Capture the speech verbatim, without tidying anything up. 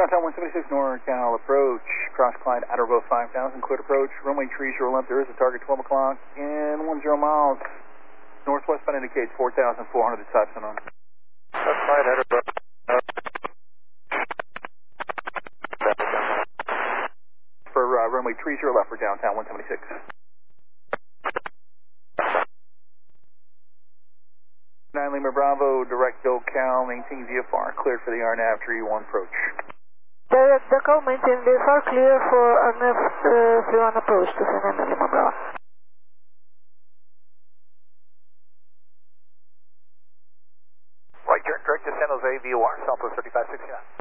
Downtown one seventy-six NorCal approach, cross Clyde, Attleboro five thousand, cleared approach, runway tree shore left, there is a target twelve o'clock, and ten miles, northwest bound indicates four thousand four hundred, the types on. That's Clyde, Attleboro. For uh, runway tree shore left for downtown one seventy-six. nine Lima Bravo, direct SoCal, maintain V F R, cleared for the R N A V three one approach. Direct SoCal, maintain V F R, clear for R N A V three one approach to nine Lima Bravo. Right turn, direct to San Jose, V O R, Southwest thirty-five sixty-nine.